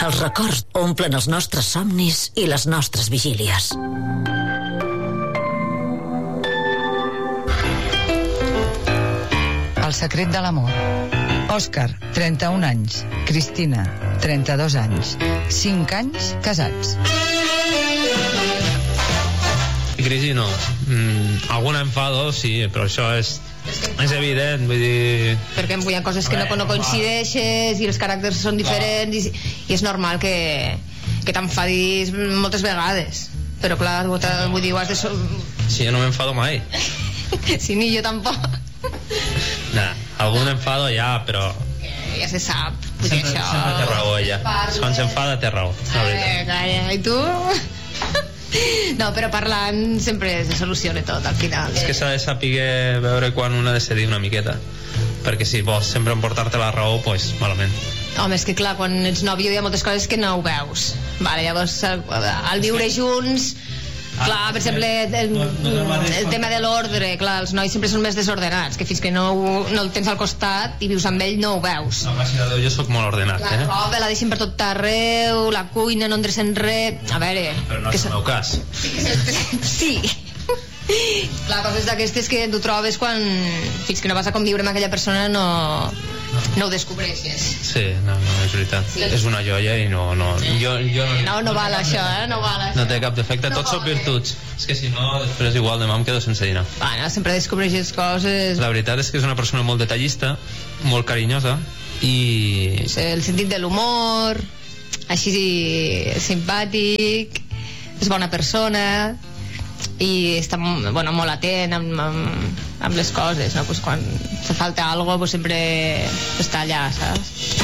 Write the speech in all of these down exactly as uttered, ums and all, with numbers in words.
Els records omplen els nostres somnis i les nostres vigílies. El secret de l'amor. Òscar, trenta-un anys. Cristina, trenta-dos anys. cinc anys casats. Crisi no. Mm, alguna enfado, sí, però això és, és evident, vull dir... Perquè hi ha coses que no, no coincideixes i els caràcters són diferents i, i és normal que, que t'enfadis moltes vegades. Però clar, vull dir, ho has de... So... Sí, jo no m'enfado mai. Sí, ni jo tampoc. Nah, algun enfado ja, però... Ja se sap. Sempre, això... sempre té raó ella. Parla. Quan s'enfada té raó. Eh, calla, i tu? No, però parlant sempre se soluciona tot al final. És que s'ha de saber veure quan una ha de cedir una miqueta, perquè si vols sempre emportar-te la raó, doncs malament. Home, és que clar, quan ets nòvio hi ha moltes coses que no ho veus. Vale, llavors, al, al viure junts, clar, per exemple, el, el tema de l'ordre, clar, els nois sempre són més desordenats, que fins que no, no el tens al costat i vius amb ell no ho veus. No, gràcies a Déu, jo sóc molt ordenat, la eh? La roba la deixen per tot arreu, la cuina no endrecen res, a veure... Però no és el meu cas. Sí. Clar, coses d'aquestes que tu trobes quan fins que no vas a conviure amb aquella persona no, no ho descobreixes. Sí, no, no, és veritat. Sí. És una joia i no... No, jo, jo no, no, no val això, eh? No val això. No té cap defecte, no, tots són virtuts. És que si no, després igual demà em quedo sense dinar. Bueno, sempre descobreixes coses... La veritat és que és una persona molt detallista, molt carinyosa i... El sentit de l'humor, així simpàtic, és bona persona... i està bueno, molt atent amb, amb, amb les coses, no? Pues quan te falta alguna cosa pues sempre està allà, saps?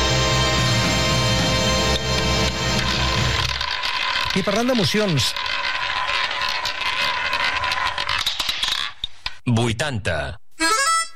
I parlant d'emocions, vuitanta